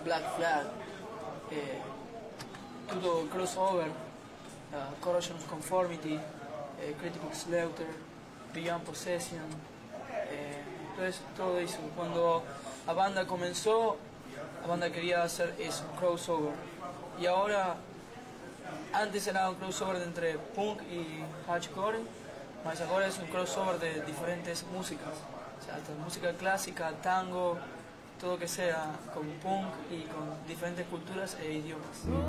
Black Flag, tutto crossover, Corrosion of Conformity, Critical Slaughter, Beyond Possession, entonces todo eso. Cuando la banda comenzó, la banda quería hacer eso, crossover, y ahora, antes era un crossover entre punk y hardcore, mas ahora es un crossover de diferentes músicas, o sea, hasta música clásica, tango, todo que sea con punk y con diferentes culturas e idiomas.